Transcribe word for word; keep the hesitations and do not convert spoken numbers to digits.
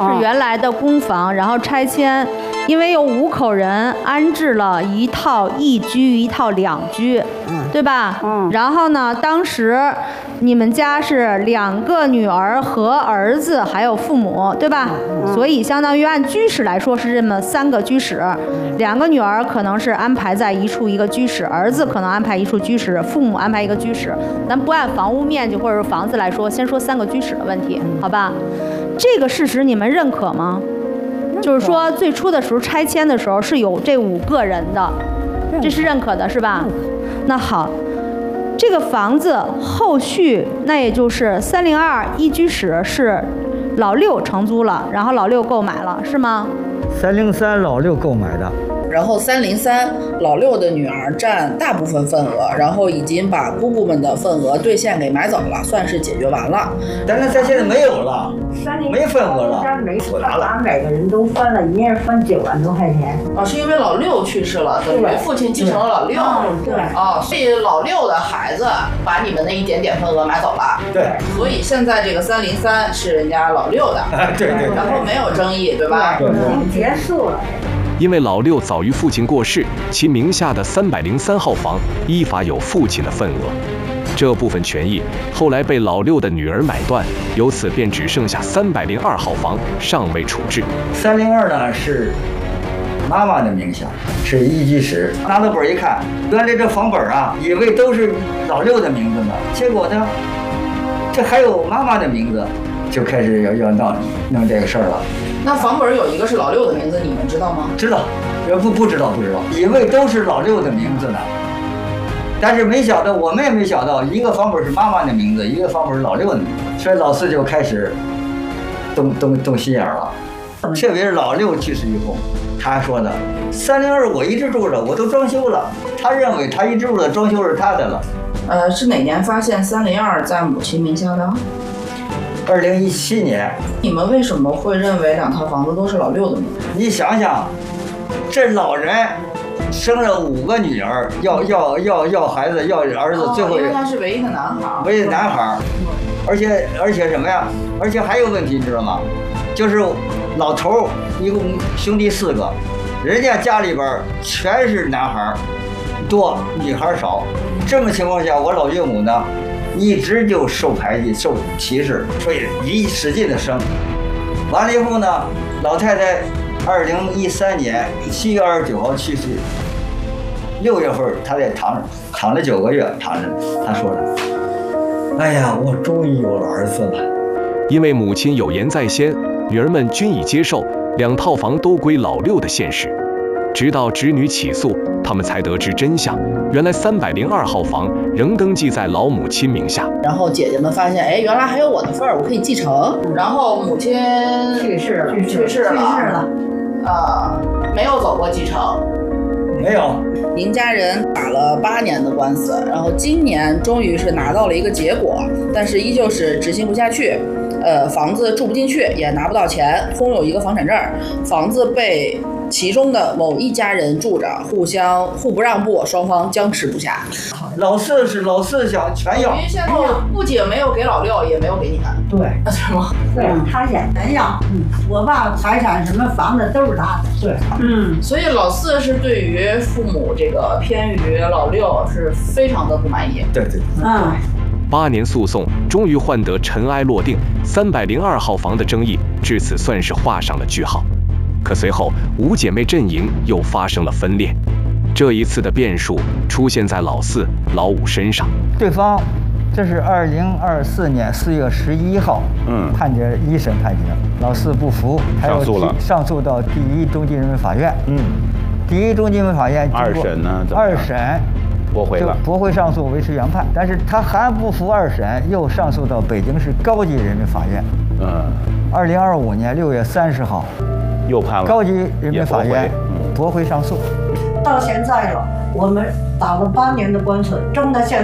是原来的公房，然后拆迁，因为有五口人安置了一套一居，一套两居，对吧？嗯。然后呢，当时你们家是两个女儿和儿子，还有父母，对吧？所以相当于按居室来说是这么三个居室，两个女儿可能是安排在一处一个居室，儿子可能安排一处居室，父母安排一个居室。咱不按房屋面积或者是房子来说，先说三个居室的问题，好吧？这个事实你们认可吗？就是说最初的时候拆迁的时候是有这五个人的，这是认可的是吧？那好，这个房子后续那也就是三零二一居室是老六承租了，然后老六购买了是吗？ 三零三老六购买的。 然后三零三老六的女儿占大部分份额，然后已经把姑姑们的份额兑现给买走了，算是解决完了。 但是咱现在没有了，没份额了， 我拿了。每个人都分了，一人分九万多块钱。 啊，是因为老六去世了，等于父亲继承了老六。 对。 啊，所以老六的孩子把你们那一点点份额买走了。 对。 所以现在这个三零三是人家老六的。 对对。 然后没有争议，对吧？ 对。已经结束了。 因为老六早于父亲过世，其名下的三百零三号房依法有父亲的份额，这部分权益后来被老六的女儿买断，由此便只剩下三百零二号房尚未处置。 三零二呢是妈妈的名下，是一居室。拿到本一看，原来这房本啊，以为都是老六的名字呢，结果呢，这还有妈妈的名字，就开始要要闹弄这个事儿了。 那房本有一个是老六的名字，你们知道吗？ 知道，不不知道不知道，以为都是老六的名字呢。但是没想到，我们也没想到，一个房本是妈妈的名字，一个房本是老六的名字，所以老四就开始动动动心眼了。特别是老六去世以后，他说的三零二我一直住着，我都装修了，他认为他一直住的装修是他的了。 呃，是哪年发现三零二在母亲名下的？ 二零一七年。 你们为什么会认为两套房子都是老六的名字？ 你想想，这老人生了五个女儿，要要要要孩子，要儿子，最后、 哦、因为他是唯一的男孩， 唯一的男孩，而且而且什么呀？而且还有问题，你知道吗？就是老头一共兄弟四个，人家家里边全是男孩多，女孩少。这么情况下，我老岳母呢？一直就受排挤、受歧视，所以一使劲的生。完了以后呢，老太太二零一三年七月二十九号去世，六月份她在躺着躺了九个月，躺着，她说的：“哎呀，我终于有了儿子了。” 因为母亲有言在先，女儿们均已接受两套房都归老六的现实。直到侄女起诉，他们才得知真相。原来三百零二号房仍登记在老母亲名下。 然后姐姐们发现，哎，原来还有我的份儿，我可以继承。然后母亲去世了， 去世了，去世了， 啊、呃，没有走过继承。 没有。 您家人打了八年的官司，然后今年终于是拿到了一个结果，但是依旧是执行不下去。呃，房子住不进去，也拿不到钱，空有一个房产证，房子被其中的某一家人住着，互相互不让步，双方僵持不下。 老四是老四想全要， 因为现在不仅没有给老六，也没有给你们， 对， 是吗？ 对，他也没要。嗯，我爸财产什么房子都是他的。对，嗯， 所以老四是对于父母这个偏于老六是非常的不满意。 对对， 嗯。 八年诉讼终于换得尘埃落定，三百零二号房的争议至此算是画上了句号。可随后五姐妹阵营又发生了分裂，这一次的变数出现在老四、老五身上。 对方，这是二零二四年四月十一号，嗯，判决一审判决，老四不服，还有上诉了， 上诉到第一中级人民法院，嗯，第一中级人民法院二审呢？ 二审。 驳回了， 驳回上诉，维持原判。但是他还不服二审，又上诉到北京市高级人民法院。嗯，二零二五年六月三十号， 又判了， 高级人民法院驳回上诉。 到现在了，我们打了八年的官司，争到现在。